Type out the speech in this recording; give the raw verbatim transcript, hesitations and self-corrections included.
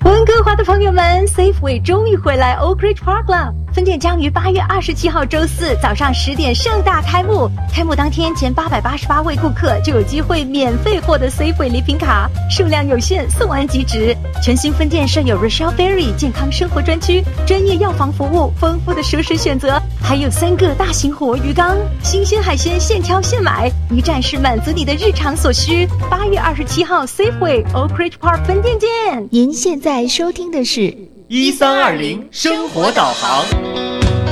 温哥华的朋友们 ，Safeway 终于回来 Oak Ridge Park 了。分店将于八月二十七号周四早上十点盛大开幕。开幕当天，前八百八十八位顾客就有机会免费获得 Safeway 礼品卡，数量有限，送完即止。全新分店设有 Rochelle Berry 健康生活专区，专业药房服务，丰富的熟食选择，还有三个大型活鱼缸，新鲜海鲜现挑现买，一站式满足你的日常所需。八月二十七号 Safeway Oak Ridge Park 分店见。 您现在收听的是一三二零生活导航。